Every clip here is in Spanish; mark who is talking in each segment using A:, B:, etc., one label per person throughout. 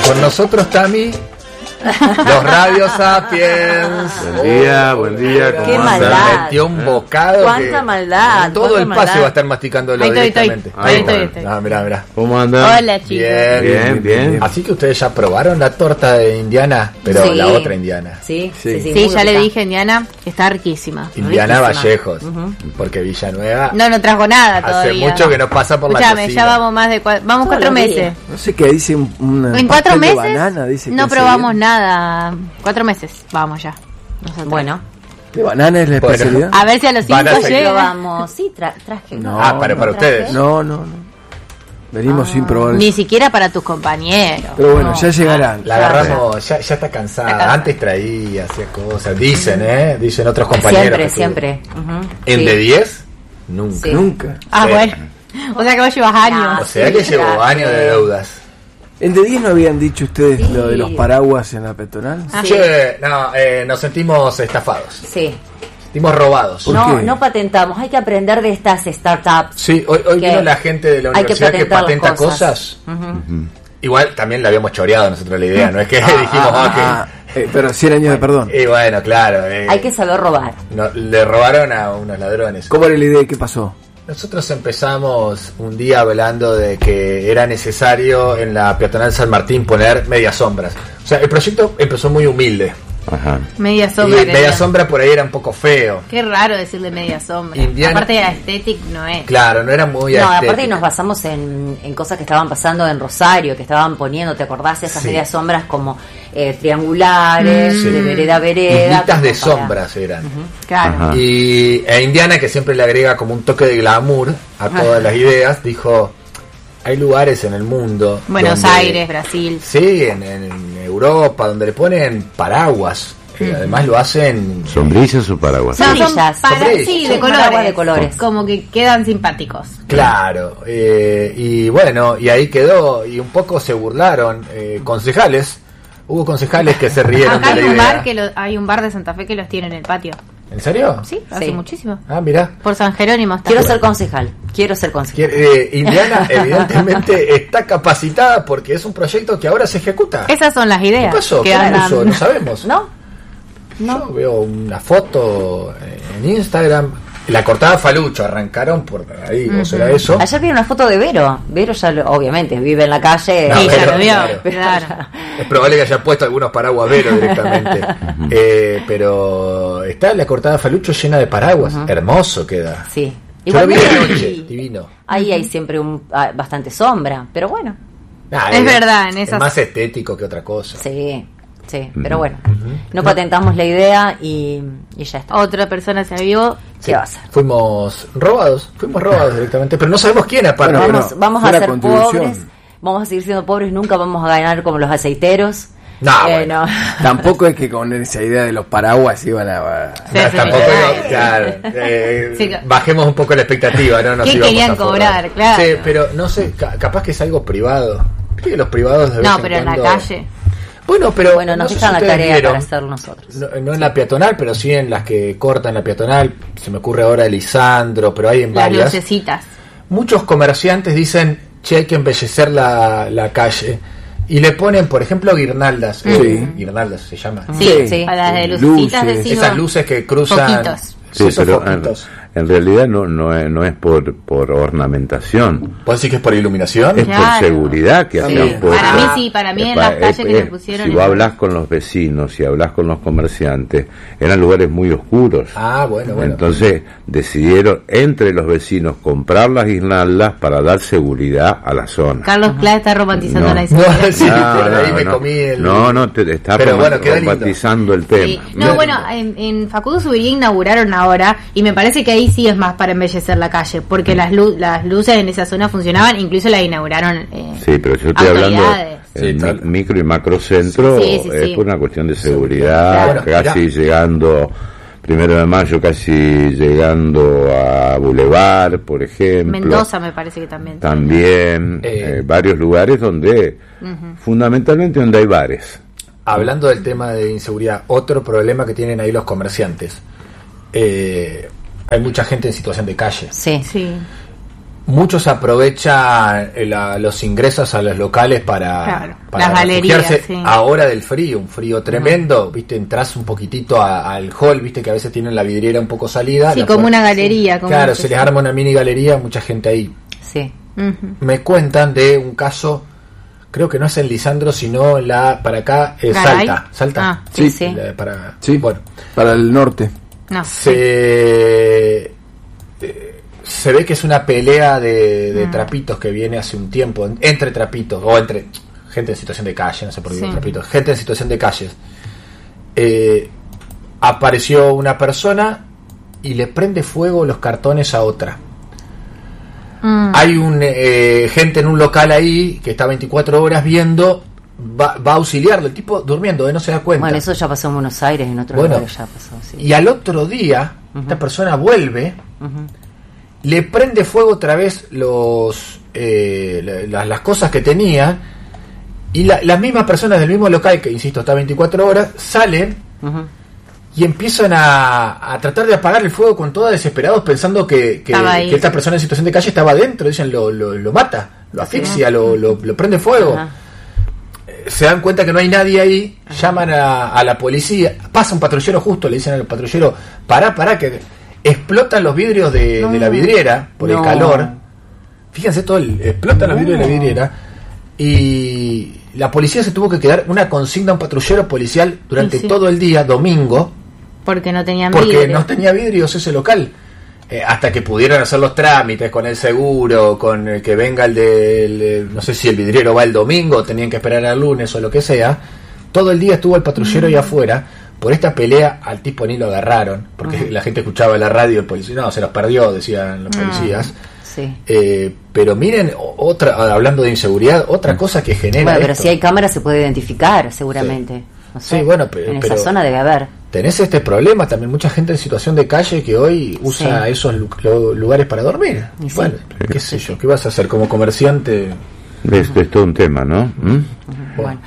A: Con nosotros, Tami, los Radio Sapiens.
B: Buen día, ¿cómo
C: Qué
B: andan?
C: maldad.
A: Metió un bocado.
C: Cuánta maldad.
A: Todo
C: cuánta
A: el
C: maldad.
A: pase va a estar masticándolo
D: Ahí estoy.
A: directamente.
D: Ahí estoy.
A: Ah, mirá.
B: ¿Cómo andan?
D: Hola, chicos.
B: Bien.
A: Así que ustedes ya probaron la torta de Indiana, pero
C: Sí.
A: la otra Indiana.
C: Sí.
D: Sí,
C: muy
D: ya le
C: rica.
D: dije a Indiana que está riquísima.
A: Indiana
C: Riquísima.
A: Vallejos. Porque Villanueva
D: No trajo nada
A: hace
D: todavía.
A: mucho que no pasa por la
D: Escuchame,
A: cocina.
D: ya vamos más de vamos
C: Todos
D: 4
C: los
D: meses.
C: días.
E: No sé qué dice una
D: En 4
E: pastel de
D: meses
E: banana, dice que
D: no
E: hace
D: probamos
E: bien.
D: nada. 4 meses, vamos ya. Nosotros.
C: Bueno,
E: ¿De banana es la
A: Bueno.
E: especialidad?
D: A ver si a los 5
A: Van a seguir.
D: llega.
C: probamos. Sí, traje.
E: No.
A: Ah, para ustedes.
E: No. Venimos sin probar
D: Ni
E: eso.
D: siquiera para tus compañeros.
E: Pero bueno,
D: No.
E: ya llegarán.
A: La agarramos, ya está cansada. Antes traía, hacía cosas. Dicen otros compañeros.
C: Siempre.
A: ¿En
C: Sí.
A: de 10? Nunca.
C: Sí.
E: Nunca.
D: Ah,
A: Sí.
D: bueno. O sea que vos llevas años.
A: O sea que
C: Sí,
A: llevo
C: claro.
A: años de deudas.
E: ¿En de 10 no habían dicho ustedes
C: Sí.
E: lo de los paraguas en la peatonal?
D: Ah.
A: Che, no, nos sentimos estafados.
C: Sí.
A: Sentimos robados.
E: ¿Por
C: No,
E: qué?
C: no patentamos. Hay que aprender de estas startups.
A: Sí, hoy
C: Que
A: vino la gente de la
C: hay que
A: universidad que
C: patentar las
A: patenta
C: cosas.
A: cosas. Igual también la habíamos choreado nosotros la idea, no es que dijimos
E: Pero 100 años de perdón.
A: y bueno, claro.
C: Hay que saber robar.
A: Le robaron a unos ladrones.
E: ¿Cómo era la idea y qué pasó?
A: Nosotros empezamos un día hablando de que era necesario en la peatonal San Martín poner medias sombras. O sea, el proyecto empezó muy humilde.
B: Ajá.
D: Media
A: Y
D: sombra.
A: media
D: querida.
A: sombra por ahí era un poco feo.
D: Qué raro decirle media sombra.
A: Indiana-
D: Aparte de la estética, no es.
A: Claro, no era muy
C: No,
A: estético.
C: aparte nos basamos en cosas que estaban pasando en Rosario, que estaban poniendo, ¿te acordás? Esas
A: Sí.
C: medias sombras como triangulares,
A: Sí.
C: de vereda a vereda.
A: Islitas de
C: como para-
A: sombras eran.
D: Claro.
B: Ajá.
A: Y Indiana, que siempre le agrega como un toque de glamour a todas las ideas, dijo, hay lugares en el mundo.
D: Buenos
A: donde-
D: Aires, Brasil.
A: Sí, en Europa, donde le ponen paraguas. Que además lo hacen...
B: ¿Sombrillas o paraguas?
D: No, son
C: Sombrillas.
A: Sombrillas.
D: sí,
C: Sí,
D: de
C: paraguas
D: colores.
C: de colores.
D: Como que quedan simpáticos.
A: Claro, y bueno, y ahí quedó, y un poco se burlaron concejales. Hubo concejales que se rieron
D: Acá
A: de
D: hay
A: la
D: un
A: idea.
D: bar que hay un bar de Santa Fe que los tiene en el patio.
A: ¿En serio?
D: Sí, hace
C: Sí.
D: muchísimo.
A: Ah, mirá.
D: Por San Jerónimo está.
C: Quiero ser concejal.
A: Indiana evidentemente está capacitada porque es un proyecto que ahora se ejecuta.
D: Esas son las
A: ¿Qué
D: ideas.
A: pasó?
D: que
A: ¿Qué
D: andan-
A: puso? No sabemos.
C: ¿No?
A: Yo veo una foto en Instagram. La cortada Falucho, arrancaron por ahí, ¿o será eso?
C: Ayer vi una foto de Vero. Vero ya, obviamente, vive en la calle.
A: No,
D: Sí, ya
A: pero-
D: lo vio.
A: claro.
D: Claro.
A: Es probable que haya puesto algunos paraguas Vero directamente. Pero está la cortada Falucho llena de paraguas. Hermoso queda.
C: Sí.
A: Yo lo vi de
C: Igualmente,
A: noche, divino.
C: ahí hay siempre bastante sombra, pero bueno.
A: Ah,
D: Es verdad, en
A: es
D: esas-
A: más estético que otra cosa.
C: Sí, pero bueno. No patentamos la idea y ya está.
D: Otra persona se avivó.
A: Sí,
C: ¿Qué va a hacer?
A: fuimos robados directamente, pero no sabemos quién aparte.
E: Bueno,
C: Vamos
E: fue
C: a
E: una
C: ser
E: contribución.
C: pobres, vamos a seguir siendo pobres, nunca vamos a ganar como los aceiteros.
A: No, bueno.
C: no.
E: Tampoco es que con esa idea de los paraguas iban a...
D: Sí,
A: No,
D: sí.
A: tampoco claro,
D: Sí.
A: bajemos un poco la expectativa, ¿no? Nos
D: ¿Qué
A: íbamos
D: querían
A: a forrar.
D: cobrar? Claro.
A: Sí, pero no sé, capaz que es algo privado. Viste que los privados de vez
D: No,
A: en
D: pero en la
A: cuando-
D: calle.
A: Bueno, pero
C: Bueno, nos
A: no sé
C: dejan
A: si
C: la
A: ustedes
C: tarea
A: vieron,
C: para hacerlo nosotros.
A: no en la peatonal, pero sí en las que cortan la peatonal. Se me ocurre ahora Lisandro, pero hay en
D: Las
A: varias.
D: lucecitas.
A: Muchos comerciantes dicen, che, hay que embellecer la calle. Y le ponen, por ejemplo, guirnaldas.
E: Sí.
A: Guirnaldas se llama.
D: Sí,
C: Sí.
D: a las de
E: Luces.
D: lucecitas decimos.
A: Esas luces que cruzan.
D: Foquitos.
B: Sí,
A: esos
B: pero
A: foquitos.
B: en realidad no es por ornamentación.
A: ¿Vos decís que es por iluminación?
B: Es por
D: Claro.
B: seguridad que
E: Sí.
B: hayan puesto.
D: Para mí sí, para mí en las calles que le pusieron
B: Si
D: es
B: vos
D: por
B: hablas con los vecinos, si hablas con los comerciantes, eran lugares muy oscuros.
A: Ah, bueno.
B: Entonces decidieron entre los vecinos comprar las guirnaldas para dar seguridad a la zona.
D: Carlos Clá está romantizando
B: No.
D: la
A: No,
D: historia.
A: sí, por ahí me comí el...
B: No, te está
A: Pero bueno, queda lindo.
B: romantizando el tema.
D: Sí. No, bueno, en Facundo Subiría inauguraron ahora y me parece que ahí sí es más para embellecer la calle, porque las luces en esa zona funcionaban, incluso las inauguraron.
B: Sí, pero yo estoy hablando
D: autoridades.
A: Sí,
B: en
A: claro.
B: micro y macrocentro,
D: Sí, sí,
B: es
D: sí.
B: por una cuestión de seguridad,
A: Bueno,
B: casi
A: mirá.
B: llegando, 1 de mayo, casi llegando a Boulevard, por ejemplo.
D: Mendoza me parece que también.
B: También, varios lugares donde, fundamentalmente donde hay bares.
A: Hablando del tema de inseguridad, otro problema que tienen ahí los comerciantes. Hay mucha gente en situación de calle.
C: Sí.
D: Sí.
A: muchos aprovechan los ingresos a los locales para
D: las galerías,
A: refugiarse
D: sí.
A: ahora del frío, un frío tremendo, viste, entras un poquitito al hall, viste que a veces tienen la vidriera un poco salida.
D: Sí, como una galería. Como
A: claro, se les arma una mini galería, mucha gente ahí.
C: Sí.
D: Uh-huh.
A: Me cuentan de un caso, creo que no es en Lisandro, sino para acá,
D: ¿Garay?
A: Salta.
D: Ah,
E: sí.
C: Sí.
E: Sí,
A: Bueno,
E: para el norte.
D: No.
A: se ve que es una pelea de trapitos que viene hace un tiempo, entre trapitos, o entre gente en situación de calle, no sé por qué digo trapitos, gente en situación de calles. Apareció una persona y le prende fuego los cartones a otra. Hay gente en un local ahí que está 24 horas viendo, va a auxiliarlo, el tipo durmiendo, no se da cuenta.
C: Bueno, eso ya pasó en Buenos Aires, en otros lugares ya pasó, sí.
A: Y al otro día, esta persona vuelve, le prende fuego otra vez las cosas que tenía, y las mismas personas del mismo local, que insisto, está 24 horas, salen y empiezan a tratar de apagar el fuego con toda desesperados, pensando que esta persona en situación de calle estaba adentro. Dicen, lo mata, lo asfixia, lo prende fuego. Se dan cuenta que no hay nadie ahí, llaman a la policía, pasa un patrullero justo, le dicen al patrullero, pará, que explotan los vidrios de la vidriera por el calor. Fíjense, explotan los vidrios de la vidriera, y la policía se tuvo que quedar una consigna, un patrullero policial durante todo el día, domingo,
D: porque no tenían
A: porque
D: vidrio.
A: no tenía vidrios ese local. Hasta que pudieron hacer los trámites con el seguro, con el que venga no sé si el vidriero va el domingo, tenían que esperar al lunes o lo que sea. Todo el día estuvo el patrullero ahí afuera. Por esta pelea al tipo ni lo agarraron, porque la gente escuchaba en la radio, el policía, no, se los perdió, decían los policías.
C: Sí.
A: Pero miren, hablando de inseguridad, otra cosa que genera
C: Bueno, pero
A: esto.
C: si hay cámaras se puede identificar seguramente. No sé,
A: Sí, bueno,
C: en
A: pero
C: esa zona debe haber.
A: Tenés este problema también, mucha gente en situación de calle que hoy usa esos lugares para dormir.
C: Y sí.
A: Bueno, qué sé yo, ¿qué vas a hacer como comerciante?
B: Es todo un tema, ¿no?
C: Bueno.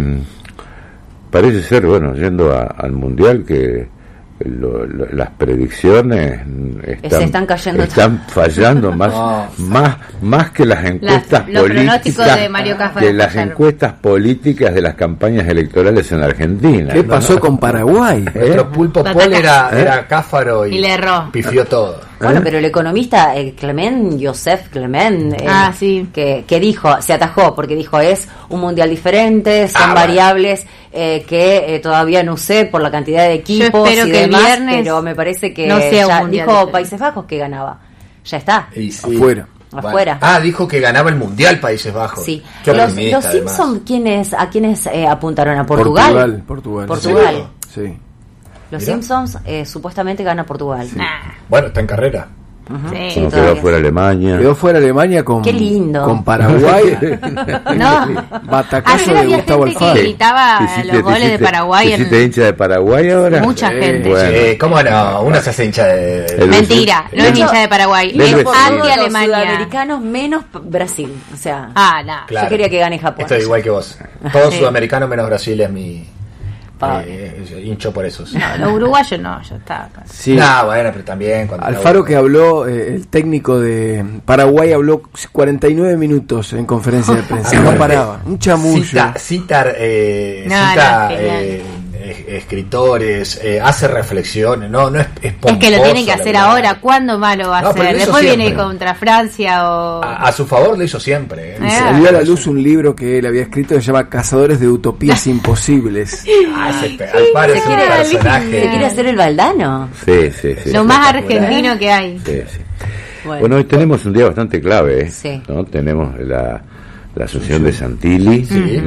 B: Parece ser, bueno, yendo al Mundial, que las predicciones
C: Se están cayendo
B: están fallando más que las encuestas
D: los pronósticos
B: políticas
D: de Mario Caspa
B: de las
D: fallaron.
B: encuestas políticas de las campañas electorales en la Argentina.
E: ¿Qué pasó con Paraguay?
A: Nuestro pulpo Paul era cáfaro y
D: le erró.
A: pifió todo.
C: Bueno, pero el economista Joseph Clement,
D: sí.
C: que dijo, se atajó porque dijo, es un mundial diferente, son
A: bueno.
C: variables que todavía no sé por la cantidad de equipos
D: espero
C: y
D: que el
C: demás,
D: viernes
C: pero me parece que
D: no sea un
C: ya
D: mundial
C: dijo
D: diferente.
C: Países Bajos que ganaba. Ya está.
A: Y sí.
E: Afuera.
C: Afuera.
A: Dijo que ganaba el Mundial Países Bajos.
C: Sí.
A: Qué
C: Los
A: optimista, además.
C: Simpsons, ¿a quiénes apuntaron? ¿A Portugal?
E: Portugal. Sí.
C: Los
A: Mirá.
C: Simpsons supuestamente gana Portugal.
A: Bueno, está en carrera.
D: Sí.
B: No,
C: todavía
B: quedó fuera Alemania.
E: Quedó fuera Alemania con,
C: Qué lindo.
E: con Paraguay.
D: No.
E: Batacazo
D: Ayer
E: de
D: había
E: Gustavo
D: gente que
E: Alfaro.
D: gritaba los goles de Paraguay.
B: ¿Te hiciste hincha de Paraguay ahora?
D: Mucha gente.
B: Bueno.
A: ¿Cómo no? Uno se hace hincha de...
D: Mentira, no es
B: De
D: hincha de Paraguay,
B: del
D: es
B: vecino.
D: anti-Alemania.
C: Sudamericanos menos Brasil. O sea,
D: No.
A: Claro.
C: yo quería que gane Japón.
A: Estoy igual que vos. Todo
C: Sí.
A: sudamericano menos Brasil es mi...
C: Pobre.
A: hincho por eso. Sí.
D: Los uruguayos no, ya está.
E: Sí.
A: No, bueno, pero también... cuando
E: Alfaro, que habló, el técnico de Paraguay, habló 49 minutos en conferencia de prensa. No paraba. Un chamullo.
A: Cita
D: genial.
A: escritores, hace reflexiones. No es
D: Es que lo
A: pomposo,
D: tienen que
A: la
D: hacer
A: verdad.
D: ahora. ¿Cuándo más lo va a
A: No, pero
D: hacer?
A: lo hizo
D: Después viene
A: siempre.
D: contra Francia o...
A: A su favor lo hizo siempre.
E: Salió a la luz un libro que él había escrito que se llama Cazadores de Utopías Imposibles.
A: Alfaro es un personaje.
C: ¿Se quiere hacer el baldano?
B: Sí.
D: Lo más argentino que hay.
B: Sí. Bueno, hoy tenemos un día bastante clave,
C: Sí.
B: ¿no? Tenemos la asunción de Santilli.
A: Sí.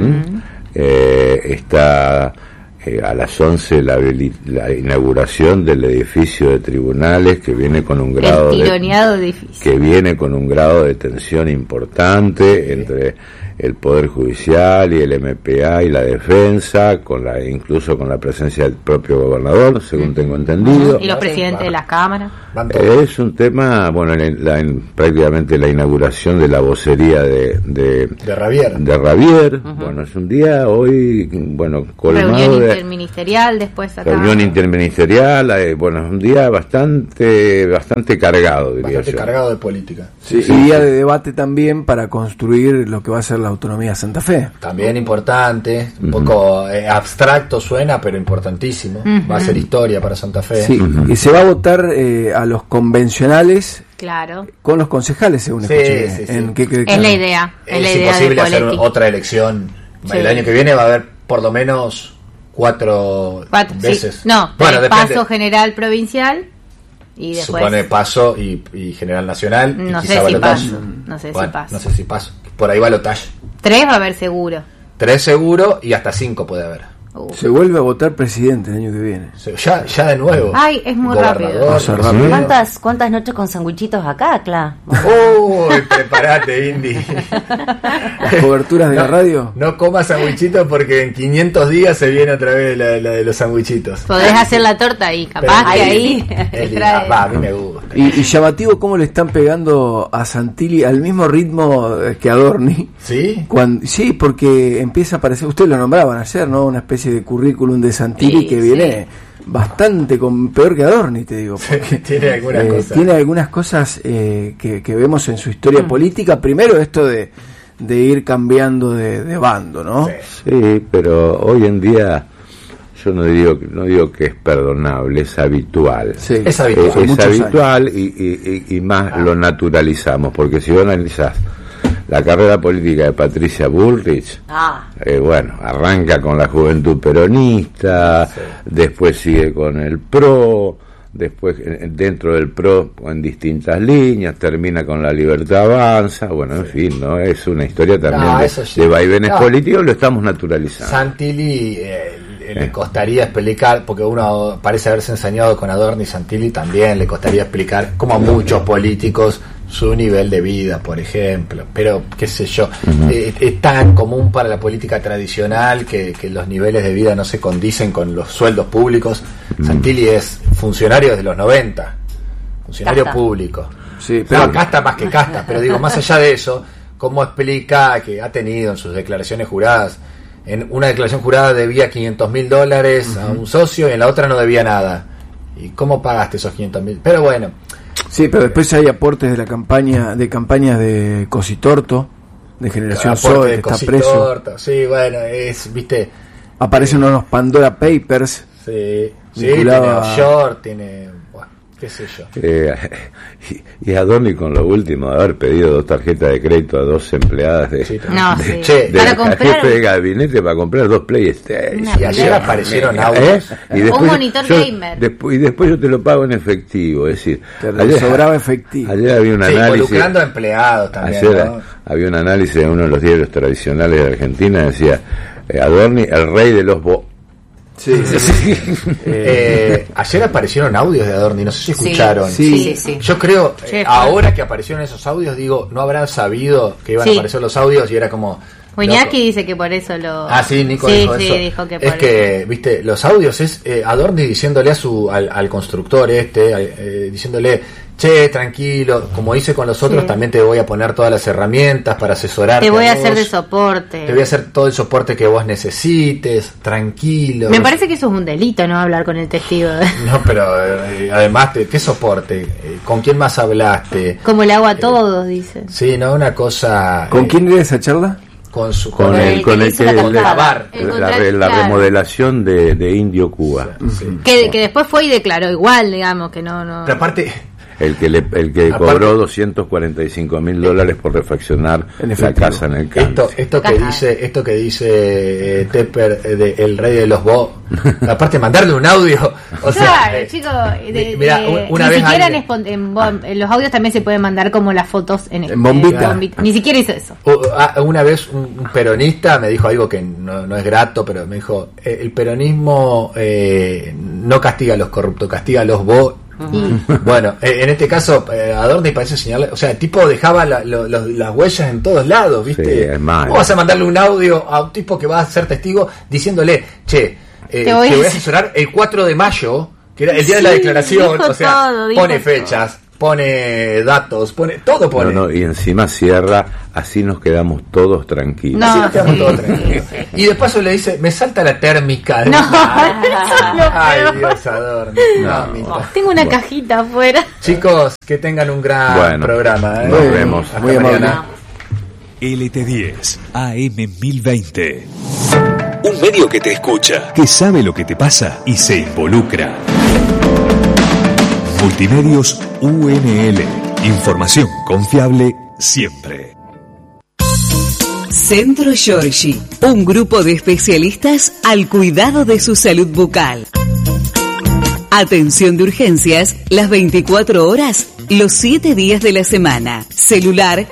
B: Está a las 11 la inauguración del edificio de tribunales que viene con un grado
D: El tironeado difícil.
B: que viene con un grado de tensión importante entre el Poder Judicial y el MPA y la defensa, incluso con la presencia del propio gobernador, según tengo entendido.
D: Y los presidentes de las cámaras.
A: Van todos.
B: Es un tema, bueno, prácticamente la inauguración de la vocería de
A: De Ravier.
B: Bueno, es un día hoy, bueno, colmado
D: Reunión
B: de
D: interministerial después acá.
B: Reunión interministerial, bueno, un día bastante cargado, diría
A: Bastante
B: yo.
A: cargado de política.
E: Sí, y día de debate también para construir lo que va a ser la autonomía de Santa Fe.
A: También importante, un poco abstracto suena, pero importantísimo. Va a ser historia para Santa Fe.
E: Sí, y se va a votar a los convencionales
D: Claro.
E: con los concejales, según
A: Sí,
E: escuché.
A: sí, sí.
E: ¿En qué cree que
D: Es la
E: no?
D: idea. Es la
A: Es
D: idea
A: imposible
D: de
A: hacer
D: Poletti.
A: otra elección.
D: Sí.
A: El año que viene va a haber por lo menos cuatro
D: Sí.
A: veces.
D: No,
A: bueno, depende.
D: paso general provincial y después.
A: Supone paso y general nacional. y
D: No
A: quizá
D: sé si
A: balotaje.
D: paso. No sé
A: Bueno,
D: si paso.
A: no sé si paso. Por ahí balotaje.
D: 3 va a haber seguro.
A: 3 seguro y hasta 5 puede haber.
E: Se vuelve a votar presidente el año que viene.
A: Ya de nuevo.
D: Ay, es muy
A: Gobernador,
D: rápido.
E: Pasa rápido.
C: ¿Cuántas noches con sanguichitos acá, Cla?
A: Uy, prepárate, Indy.
E: Las coberturas de la radio.
A: No comas sandwichitos porque en 500 días se viene otra vez la de los sandwichitos.
D: Podés hacer la torta y capaz
A: Pero
D: que ahí
A: Es
D: te
A: lindo.
D: trae.
A: Va, a mí me gusta.
E: Y llamativo cómo le están pegando a Santilli al mismo ritmo que a Dorni.
A: ¿Sí?
E: Sí, porque empieza a aparecer, ustedes lo nombraban ayer, ¿no? Una especie de currículum de Santilli
D: Sí,
E: que viene bastante peor que Adorni, te digo. Porque,
A: Tiene algunas cosas.
E: Tiene algunas cosas que vemos en su historia política. Primero esto de ir cambiando de bando, ¿no?
A: Sí.
B: Sí, pero hoy en día yo no digo que es perdonable, es habitual.
E: Sí.
A: Es habitual.
B: Es
E: Muchos
B: habitual y más lo naturalizamos, porque si vos analizás la carrera política de Patricia Bullrich, bueno, arranca con la Juventud Peronista, después sigue con el PRO, después dentro del PRO en distintas líneas, termina con la Libertad Avanza, bueno, en fin, ¿no? Es una historia también
A: eso sí.
B: de vaivenes
A: No.
B: políticos, lo estamos naturalizando.
A: Santilli le costaría explicar, porque uno parece haberse ensañado con Adorni y Santilli también le costaría explicar, como a muchos políticos, su nivel de vida, por ejemplo. Pero, qué sé yo, es tan común para la política tradicional que los niveles de vida no se condicen con los sueldos públicos. Santilli es funcionario desde los 90, funcionario
C: Casta.
A: público.
E: Sí,
A: Pero
E: pero
A: casta más que casta, pero digo, más allá de eso, ¿cómo explica que ha tenido en sus declaraciones juradas? En una declaración jurada debía $500,000 a un socio y en la otra no debía nada. ¿Y cómo pagaste esos 500.000? Pero bueno,
E: sí, pero después hay aportes de la campañas de Cositorto, de Generación
A: aporte
E: Zoe,
A: de
E: que está
A: Cositorto,
E: preso.
A: sí, bueno, viste,
E: Aparecen unos Pandora Papers.
A: sí,
E: Vinculado
A: tiene
E: a-
A: offshore, tiene, bueno, qué sé yo.
B: Y Adorni con lo último de haber pedido 2 tarjetas de crédito a 2 empleadas de,
A: Sí,
D: No,
A: de-
D: sí.
A: Che,
B: de
D: Para
B: al
D: comprar-
B: jefe de gabinete para comprar 2 PlayStation.
D: Una
A: y ayer aparecieron audios.
D: Un monitor gamer.
B: Y después yo te lo pago en efectivo, es decir,
E: Que sobraba efectivo.
B: ayer había un
A: Sí,
B: análisis.
A: involucrando a empleados también,
B: Ayer
A: ¿no?
B: había un análisis en uno de los diarios tradicionales de Argentina, decía Adorni, el rey de los
E: Sí, sí.
A: Ayer aparecieron audios de Adorni, no sé si
C: Sí,
A: escucharon.
E: sí.
A: Yo creo,
D: Sí,
A: ahora que aparecieron esos audios, digo, no habrán sabido que iban a
D: Sí.
A: aparecer los audios y era como...
D: Wiñaki
A: loco.
D: dice que por eso lo.
A: Ah, sí, Nico
D: sí,
A: dijo
D: sí,
A: eso.
D: dijo que por
A: es que, viste, los audios es Adorni diciéndole al constructor diciéndole, che, tranquilo, como hice con los otros,
D: Sí.
A: también te voy a poner todas las herramientas para asesorarte.
D: te voy a
A: vos.
D: hacer de soporte.
A: Te voy a hacer todo el soporte que vos necesites, tranquilo.
D: Me parece que eso es un delito, ¿no? Hablar con el testigo.
A: No, pero además, ¿qué soporte? ¿Con quién más hablaste?
D: Como le hago a todos, dice.
A: Sí, no, una cosa...
E: ¿Con quién era esa charla?
A: Con su...
B: con
D: el
B: el, con
D: que
B: el
D: hizo
B: que
D: la
B: el-
D: contrata.
A: la-
D: El
B: la,
D: contrato,
B: la
D: claro.
B: remodelación de Indio Cuba.
A: Sí.
D: Que después fue y declaró igual, digamos, que no.
A: Pero aparte...
B: El que
A: Aparte-
B: cobró $245,000 por refaccionar
E: En
B: la
E: efectivo.
B: casa en el campo.
A: Esto que dice Tepper de el rey de los Bo, aparte mandarle un audio, o sea,
D: Claro, chicos,
A: mirá, una
D: ni
A: vez
D: siquiera
A: alguien-
D: en los audios también se pueden mandar como las fotos en
E: bombita.
D: Ni siquiera hizo eso.
A: una vez un peronista me dijo algo que no es grato, pero me dijo, el peronismo no castiga a los corruptos, castiga a los Bo. Bueno, en este caso Adorni parece señalar, o sea, el tipo dejaba las huellas en todos lados, ¿viste?
B: Sí, es malo.
A: ¿Cómo vas a mandarle un audio a un tipo que va a ser testigo diciéndole, che, te
D: voy
A: voy
D: a
A: a asesorar el 4 de mayo, que era el día de la
D: Sí,
A: declaración,
D: dijo
A: o sea,
D: todo, dijo
A: pone
D: todo.
A: fechas, pone datos, pone todo, pone.
B: No, y encima cierra, así nos quedamos todos tranquilos.
A: No, así nos quedamos todos tranquilos. Y de paso le dice, me salta la térmica.
D: No,
A: ay, Dios, Adorno.
D: Tengo una cajita afuera.
A: Chicos, que tengan un gran programa.
B: Nos vemos.
A: Hasta muy mañana.
F: LT10 AM 1020. Un medio que te escucha, que sabe lo que te pasa y se involucra. Multimedios UNL. Información confiable siempre.
G: Centro Giorgi, un grupo de especialistas al cuidado de su salud bucal. Atención de urgencias las 24 horas, los 7 días de la semana. Celular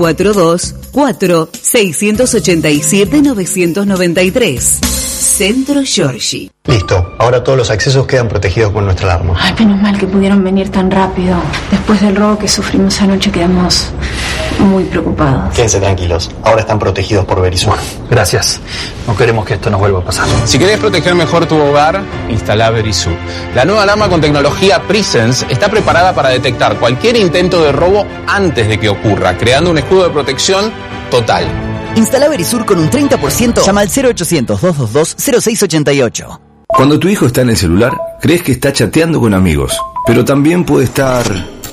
G: 342-687-993. Centro Giorgi.
H: Listo, ahora todos los accesos quedan protegidos con nuestra alarma.
I: Ay, menos mal que pudieron venir tan rápido. Después del robo que sufrimos anoche quedamos muy preocupados.
H: Quédense tranquilos, ahora están protegidos por Verisur.
J: Gracias, no queremos que esto nos vuelva a pasar.
K: Si querés proteger mejor tu hogar, instala Verisur. La nueva alarma con tecnología Presence está preparada para detectar cualquier intento de robo antes de que ocurra, creando un escudo de protección total.
L: Instala Verisur con un 30%. Llama al 0800-222-0688.
M: Cuando tu hijo está en el celular, crees que está chateando con amigos, pero también puede estar...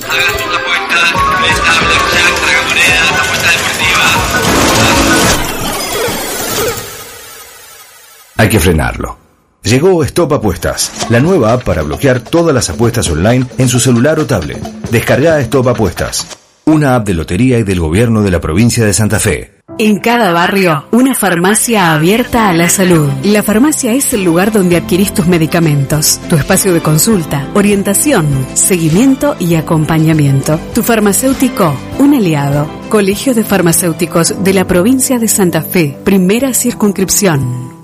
M: Hay que frenarlo. Llegó Stop Apuestas, la nueva app para bloquear todas las apuestas online en su celular o tablet. Descarga Stop Apuestas, una app de lotería y del gobierno de la provincia de Santa Fe.
G: En cada barrio, una farmacia abierta a la salud. La farmacia es el lugar donde adquirís tus medicamentos, tu espacio de consulta, orientación, seguimiento y acompañamiento. Tu farmacéutico, un aliado. Colegio de Farmacéuticos de la provincia de Santa Fe, primera circunscripción.